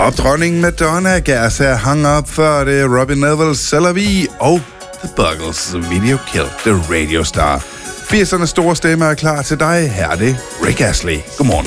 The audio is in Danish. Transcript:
Popdronningen Madonna gav sig hang up før det Robin Neville, Celavi og The Buggles Video Killed the Radio Star. 80'ernes store stemme er klar til dig. Her er det Rick Astley. Godmorgen.